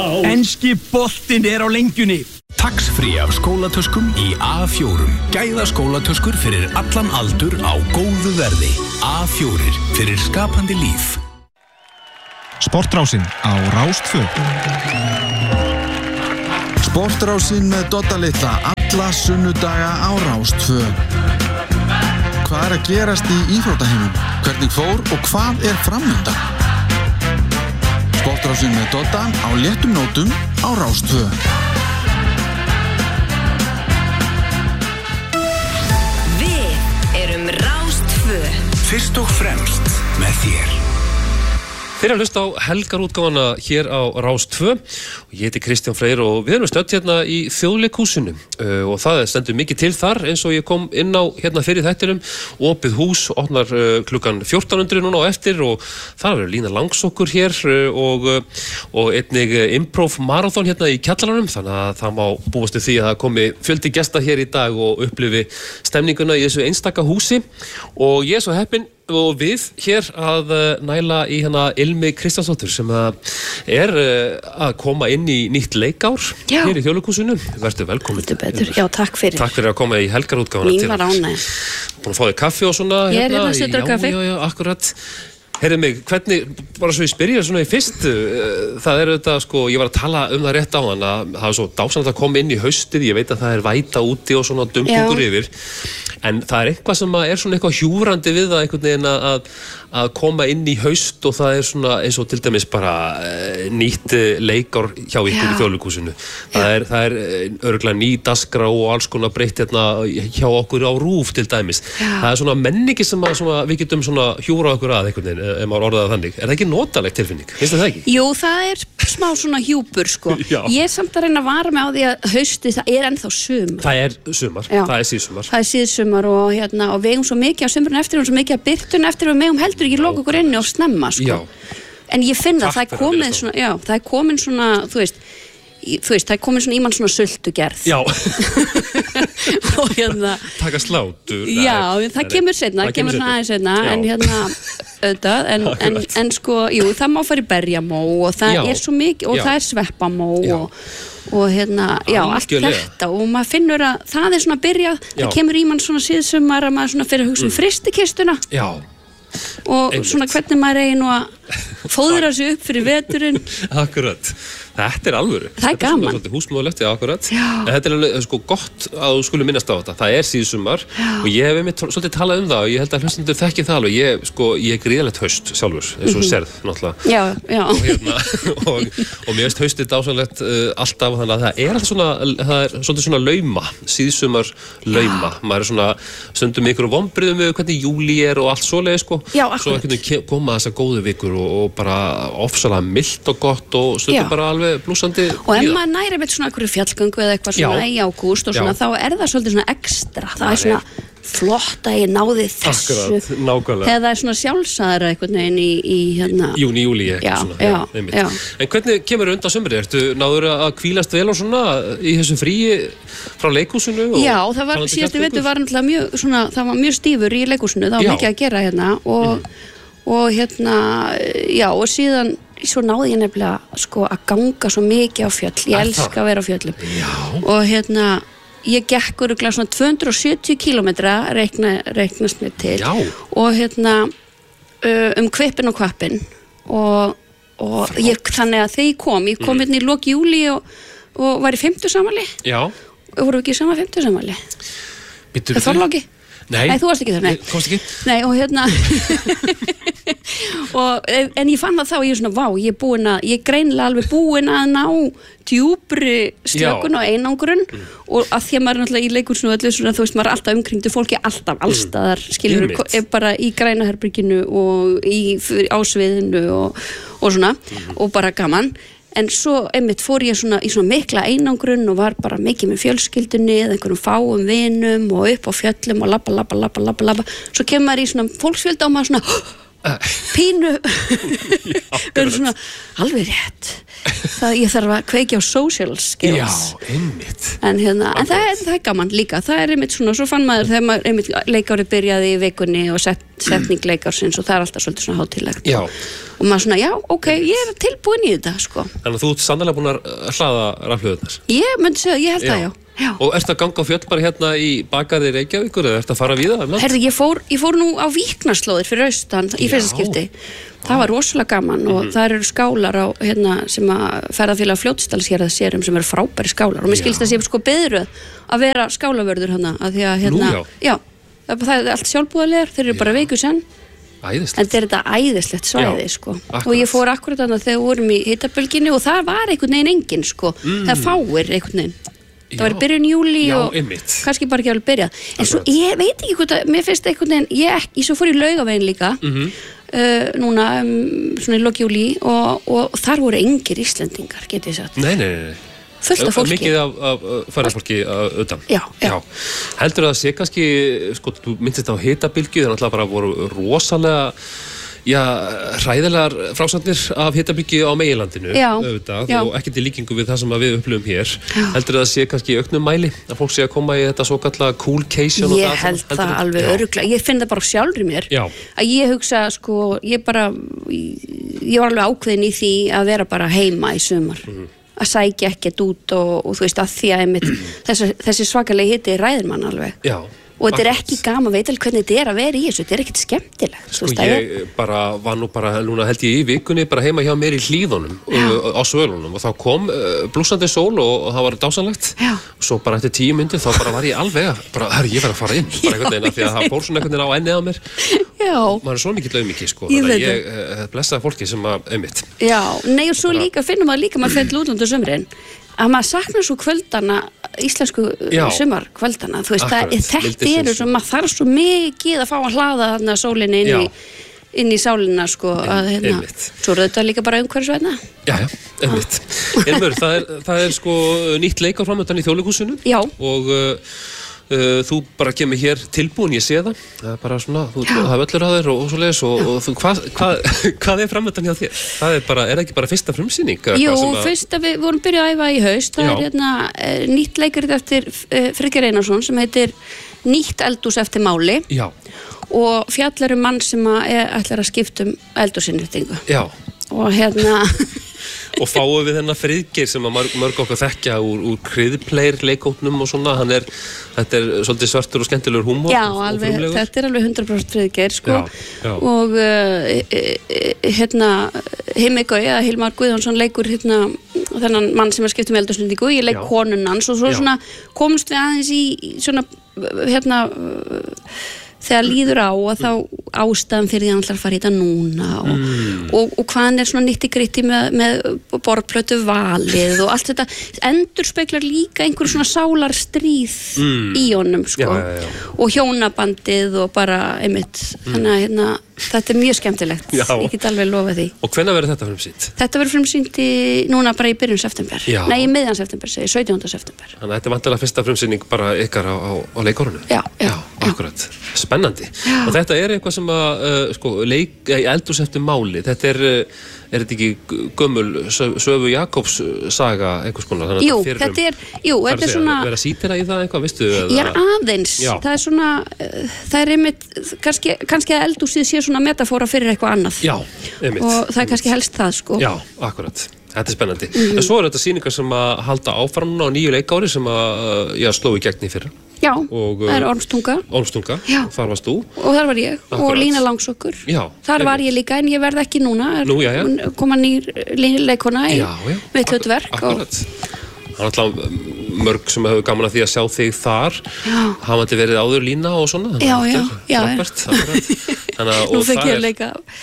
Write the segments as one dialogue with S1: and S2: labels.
S1: Enski boltinn á lengjunni.
S2: Tax-free af skólatöskum í A4. Gæða skólatöskur fyrir allan aldur á góðu verði. A4 fyrir skapandi líf.
S3: Sportrásin á Rás 2.
S4: Sportrásin með Dodda litla alla sunnudaga á Rás 2. Hvað að gerast í íþróttaheimum? Hvernig fór og hvað framundan? Sportrásin með Dodda á léttum nótum á Rás 2.
S5: Rás 2.
S2: Fyrst og fremst með þér.
S6: Þeir að hlusta á helgarútgáfana hér á Rás 2 og ég heiti Kristján Freyr og við erum stödd hérna í Þjóðleikhúsinu og það stendur mikið til þar eins og ég kom inn á hérna fyrir þættinum. Opið hús, opnar klukkan 1400 núna á eftir og það verður Lína Langsokkur hér og einnig improv marathon hérna í kjallaranum, þannig að það má búast við því að það komi fjöldi gesta hér í dag og upplifi stemninguna í þessu einstaka húsi og ég svo heppinn og við hér að næla í hérna Ilmi Kristjánsdóttur sem að koma inn í nýtt leikár hér í Þjóðleikhúsinu. Vertu velkomin.
S5: Já, takk fyrir.
S6: Takk fyrir að koma í helgarútgáfuna.
S5: Mín var ánægð.
S6: Búin að fá þig kaffi og svona.
S5: Ég hérna að setja kaffi.
S6: Já, akkurat. Heyrðu mig, hvernig, bara svo ég spyrja svona í fyrstu, það þetta sko, ég var að tala það rétt á hann að það svo dásamt að koma inn í haustið, ég veit að það væta úti og svona dumbungur yfir, en það eitthvað sem svona eitthvað hjúrandi við það einhvern veginn að koma inn í haust og það svona eins og til dæmis bara nýtt leikár hjá ykkur í Þjóðleikhúsinu. Það örugglega ný dagskrá og alls konar breytt hérna hjá okkur á RÚV til dæmis. Það svona menningi sem við getum svona hjúra okkur að einhvern veginn, ef maður orðaði þannig. Það ekki notalegt tilfinning? Finnst það ekki?
S5: Jú, það smá svona hjúpur, sko. Ég samt að reyna að vara mig á því að haustið, það ennþá sumar.
S6: Það sumar, það síðsumar.
S5: Það síðsumar og við eigum svo mikið á sumrun eftir og svo mikið á birtun eftir og við eigum heldur ekki loka okkur inni og snemma, sko. En ég finn að það er komin svona, þú veist, það er komin svona í mann svona sultugerð.
S6: Já.
S5: Og
S6: taka slátur.
S5: Já, það kemur seinna, það kemur svona aðeins seinna, en auðvitað, en sko, jú, það má fara í berjamó og það svo mikið, og það sveppamó og allt þetta og maður finnur að það svona að byrja, það kemur í mann svona síðsumar að maður svona fyrir að hugsa fristikistuna. Já. Og svona hvernig maður eigi nú að fóðra sig upp fyrir veturinn.
S6: Akkurat. Þetta alvöru.
S5: Það er gaman.
S6: Þetta er húsmóðulegt, akkurat. Þetta alveg sko gott að þú skulle minnast á þetta. Það síðsumar og ég hef einmitt svolítið talað það og ég held að hlustendur þekki það alveg. Ég gríðalegt haust sjálfur, eins og serð, náttúrulega.
S5: Já.
S6: Og mér veist haustið dásanlegt alltaf, þannig að það alltaf svona, það svolítið svona lauma, síðsumar lauma. Maður svona stundum ykkur vonbrigðum við hvernig júlí og allt svoleiðis, sko.
S5: Já, akkurat.
S6: Svo koma þessar góðu vikur og bara ofsalega milt og gott og stundum bara alveg blúsandi.
S5: Og ef maður næri með svona einhverju fjallgöngu eða eitthvað svona í ágúst og svona, þá það svolítið svona ekstra. Það svona flott að ég náði þessu.
S6: Akkurat, nákvæmlega.
S5: Þegar það svona sjálfsagðara einhvern veginn í
S6: júni, júlí eitthvað svona. Já. En hvernig kemur undan sumri? Náður að hvílast vel og svona í þessu fríi frá leikhúsinu?
S5: Já, það var síðustu vetur var náttúrulega mjög svona, það var mjög stífur í leikhúsinu, það var mikið að gera hérna og síðan svo náði ég nefnilega sko að ganga svo mikið á fjöll, ég elska að vera á fjöllum.
S6: Já.
S5: Og ég gekk örugglega svona 270 kilometra reiknast mér til.
S6: Já.
S5: Og Kvippinn og Kvappinn og þannig að þegar ég kom hérna í lok júlí og var í 50 samali.
S6: Já.
S5: Og voru ekki í sama 50 samali. Það Þorláki? Nei, þú varst ekki þar, nei.
S6: Komst ekki?
S5: Nei, en ég fann það þá, ég svona, ég er greinilega alveg búin að ná djúpri slökun og einangrun og að því að maður er náttúrulega í leikhúsinu og öllu svona, þú veist, maður er alltaf umkringdu fólki allstaðar, skiljum bara í grænaherberginu og á sviðinu og svona, og bara gaman. En svo einmitt fór ég svona í svona mikla einangrun og var bara mikið með fjölskyldunni eða einhverjum fáum vinum og upp á fjöllum og labba. Svo kemur maður í svona fólksfjölda og maður svona, pínu verður svona alveg rétt það ég þarf að kveikja á social skills
S6: Já, einmitt
S5: en það er gaman líka það er einmitt svona, svo fann maður þegar maður einmitt leikári byrjaði í vikunni og setning leikársins og það er alltaf svolítið svona hátíðlegt
S6: Já.
S5: og maður svona, já, ok, ég er tilbúin í þetta sko.
S6: Þannig að þú ert sannlega búin að hlaða rafhlöðunar
S5: Ég myndi segja, ég held það, já.
S6: Og ertu að ganga á fjöll bara hérna í Bakarði Reykjavíkur eða ertu að fara víða?
S5: Herðu, ég fór nú á Víknaslóðir fyrir austan í fyrsta skipti. Það var rosalega gaman og það eru skálar á hérna sem að ferðafélag Fljótsdals hér að sérum sem eru frábæri skálar og mér skilst að sé sko beðröð að vera skálavörður hana að því að hérna það er allt sjálfbúðalegar, þeir eru bara viku senn.
S6: Æðislegt.
S5: En þetta er æðislegt svæði sko. Og ég fór akkurat þannig þegar við vorum í hitabylginni og það var einhvern veginn enginn sko. Það fáir einhvern veginn. Það var í byrjun júlí og kannski bara ekki alveg byrjað. En svo ég veit ekki hvort að mér finnst einhvern veginn, ég svo fór í Laugaveginn líka núna svona í lok júlí og þar voru engir Íslendingar, get ég sagt.
S6: Nei.
S5: Fullt af fólki.
S6: Mikið af ferðafólki utan.
S5: Já.
S6: Heldur það að sé kannski, sko, þú myndist á hitabylgju, það náttúrulega bara voru rosalega hræðilegar frásagnir af hitabylgju á meginlandinu auðvitað og ekkert í líkingu við það sem við upplifum hér. Heldur það að sé kannski í auknum mæli að fólk sé að koma í þetta svokallaða coolcation?
S5: Ég held það alveg örugglega. Ég finn það bara sjálfur í mér að ég hugsa sko, ég var alveg ákveðin í því að vera bara heima í sumar. Að sækja ekkert út og þú veist að því að þessi svakalegi hiti ræðir mann alveg. Já. Og þetta er ekki gaman, veit alveg hvernig þetta er að vera í þessu, þetta er ekkert skemmtilegt.
S6: Sko ég var nú bara, núna held ég í vikunni bara heima hjá mér í Hlíðunum á Svölunum og þá kom blúsandi sól og það var dásanlegt og svo bara eftir 10 mínútur þá bara var ég alveg ég verð að fara inn, bara einhvern veginn af því að það fór svona einhvern veginn á ennið á mér. Já. Maður er svo mikill auðmikið sko, þannig að ég blessaði fólki sem að einmitt.
S5: Já, nei og svo líka finnum maður líka maður fyrir útlanda sumrin að maður saknar svo kvöldana íslensku sumarkvöldana þú veist, þetta eru svo maður þarf svo mikið að fá að hlaða þarna sólinni inn í sálina sko að svo er þetta líka bara umhverfisvænna.
S6: Já, einmitt. Ilmur, það er sko nýtt leikár framöndan í Þjóðleikhúsinu og þú bara kemur hér tilbúin, ég sé það er bara svona, þú hafa öllur að þér og svoleiðis og þú, hvað er framöndan hjá þér? Það er ekki bara fyrsta frumsýning?
S5: Jú, fyrsta við vorum byrjað að æfa í haust það er hérna nýtt leikrið eftir Friðgeir Einarsson sem heitir Nýtt eldhús eftir máli og fjallar mann sem ætlar að skipta eldhúsinnréttingu og hérna
S6: og fáum við þennan Friðgeir sem að mörg okkar þekkja úr Kryðpleir leikóknum og svona, þetta er svolítið svartur og skemmtilegur húmor. Já,
S5: alveg, þetta er alveg 100% Friðgeir sko og hérna Himmi-Gau eða Hilmar Guðjónsson leikur hérna þennan mann sem skipt eldhúsinnréttingu, ég leik konun hans og svo svona komst við aðeins í svona hérna þegar líður á og þá ástæðan fyrir því að hann ætlar að fara í þetta núna og hvaðan er svona nýtti-gritti með borðplötu valið og allt þetta endurspeglar líka einhver svona sálarstríð í honum sko og hjónabandið og bara einmitt, þannig að þetta er mjög skemmtilegt, ég get alveg lofað því.
S6: Og hvenær verður þetta frumsýnt?
S5: Þetta verður frumsýnt núna bara í byrjun september. Nei, í miðjan september, 17. september.
S6: Þannig að þetta er vantilega fyrsta frumsýning bara ykkar á leikárunu.
S5: Já,
S6: akkurat. Spennandi. Og þetta er eitthvað sem að, eldhús eftir máli, þetta er þetta ekki gömul Söfu Jakobs saga einhvers konar?
S5: Jú, þetta er svona...
S6: Verða sýtira í það eitthvað, veistu?
S5: Já, aðeins. Það er svona, það er einmitt, kannski að eldhúsið sé svona metafóra fyrir eitthvað annað. Já, einmitt. Og það er kannski helst það, sko. Já, akkurat. Þetta er spennandi. En svo er þetta sýningar sem að halda áfram á nýju leikári sem að sló í gegn í fyrra. Já, það er Ormstunga, þar varst þú. Og þar var ég, og Lína Langsokkur. Já. Þar var ég líka, en ég verð ekki núna. Nú, já. Koma nýr leikona í mitt hlutverk. Akkurat. Það er alltaf mörg sem hefur gaman að því að sjá þig þar. Hafandi verið áður Lína og svona. Já. Nú fekk ég leika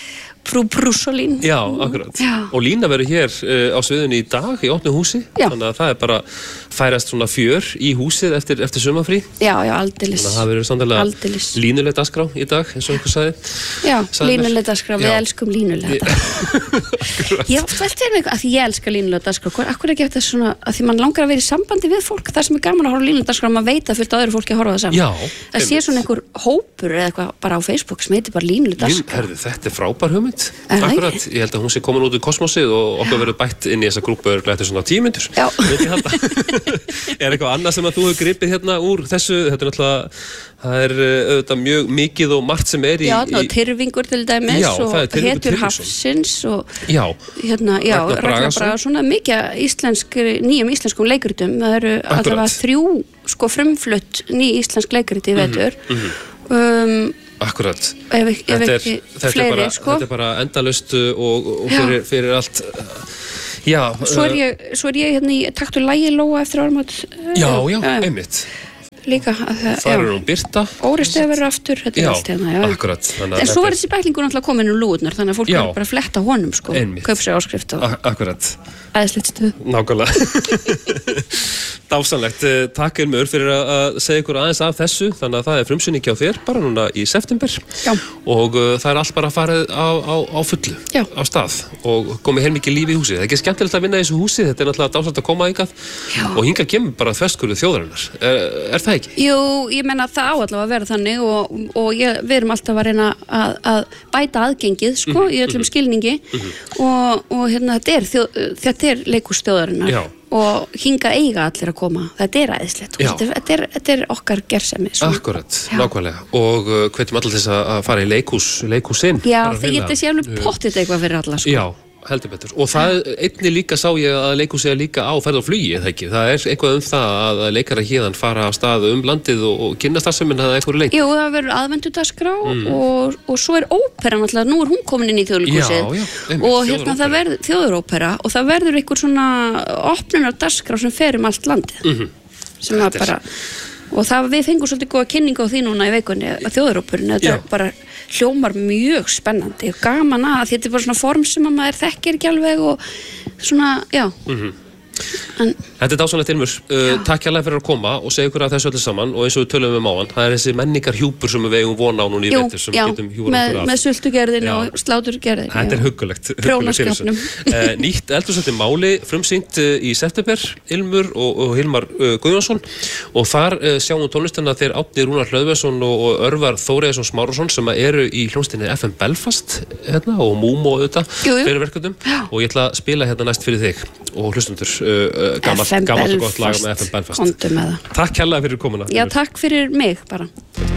S5: frú Brúsolín.
S6: Já, akkurat.
S5: Já.
S6: Og Lína verður hér á sviðinu í dag í opnu húsi.
S5: Já.
S6: Þannig að það bara færast svona fjör í húsið eftir sumarfrí.
S5: Já, aldeilis.
S6: Þannig að það verður samtilega línuleg dagskrá í dag, eins og einhver sagði.
S5: Já, línuleg dagskrá, við elskum línuleg dagskrá. Ég oft velti þér með eitthvað, að því ég elska línuleg dagskrá. Akkur ekki eftir svona, að því mann langar að vera í sambandi við fólk, það sem er gaman að horfa línuleg dagskrá, maður veit að fullt öðru fólki að horfa það saman.
S6: Já.
S5: Það sé svona einhver hópur eða eitthvað bara á Facebook sem heitir bara línuleg dagskrá.
S6: Þetta frábær hugmynd. Akkurat, ég held að hún sé komin út í kosmosið og okkur verður bætt inn í þessa grúpu eftir svona 10 mínútur.
S5: Já.
S6: Er eitthvað annað sem að þú hefur gripið hérna úr þessu? Þetta er náttúrulega, það er auðvitað mjög mikið og margt sem er í...
S5: Já, Tyrfingur til dæmis og Hetjur Hafsins og Ragnar Bragason, mikið nýjum íslenskum leikritum. Það eru allavega 3 frumflutt ný íslensk leikrit í vetur.
S6: Akkurat.
S5: Þetta
S6: er bara endalaust og fyrir allt. Já.
S5: Svo er ég hérna í taktu lagi Lóa eftir áramót.
S6: Já, einmitt.
S5: Líka
S6: það er hún Birta
S5: Óristið verður aftur, þetta er allt hérna,
S6: akkurat,
S5: en svo er þessi bæklingur náttúrulega komin úr lúðurnar, þannig að fólk er bara að fletta honum sko, kaup sér áskrift og
S6: akkurat,
S5: æðislegt stuð
S6: nákvæmlega dásanlegt, takk Ilmur fyrir að segja ykkur aðeins af þessu, þannig að það er frumsýning hjá þér bara núna í september og það er allt bara að fara á fullu á stað og komið heilmikið líf í húsi, það er ekki skemmtilegt að vinna í þessu húsi, þetta er náttúrulega dásanlegt að koma hingað og hingað kemur bara þverskurður þjóðarinnar, er það ekki?
S5: Jú, ég menna að það áallega að vera þannig og við erum alltaf að reyna að bæta aðgengið sko, í öllum skilningi og hérna þetta er leikhús þjóðarinnar og hingað eiga allir að koma, þetta er æðislegt þetta er okkar gersemi
S6: Akkurat, nákvæmlega og hvetjum allir þess að fara í leikhúsinn
S5: Já, það getur sér alveg pottið eitthvað fyrir alla sko.
S6: Já, heldur betur og það einnig líka sá ég að leikhúsið er líka á ferð og flugi, eða ekki? Það er eitthvað það að leikara héðan fara af stað landið og kynna starfsemin að eitthvað leik
S5: Jú, það verður aðvendudagskrá og svo er óperan alltaf, nú er hún komin inn í Þjóðleikhúsið og hérna það verður þjóðarópera og það verður einhver svona opnunardagskrá sem fer allt landið sem að bara og það við fengum svolítið góða kynningu á því núna í vikunni að þjóðaróperunni, þetta er bara hljómar mjög spennandi og gaman að þetta er bara svona form sem að maður þekkir ekki alveg og svona,
S6: Þetta er dásanlegt Ilmur, takk hérlega fyrir að koma og segja ykkur að þessu öllu saman og eins og við tölum áðan, það er þessi menningarhjúpur sem við eigum von á núna í vetur sem við getum hjúpur okkur af
S5: með sultugerðin og sláturgerðin
S6: Þetta er huggulegt
S5: Prjónaskapnum
S6: Nýtt eldhúsrætti máli frumsýnt í september Ilmur og Hilmar Guðjónsson og þar sjáum við tónlistina þeir Árni Rúnar Hlöðversson og Örvar Þóriðarsson Smárásson sem eru í hljómsveitinni FM Belfast hérna, og Múmo auðvitað fyrir verkefnum og ég ætla að spila hérna næst fyrir þig og hlustundur gammalt og gott lag með FM Belfast
S5: Takk
S6: kærlega fyrir komuna
S5: Já, takk fyrir mig bara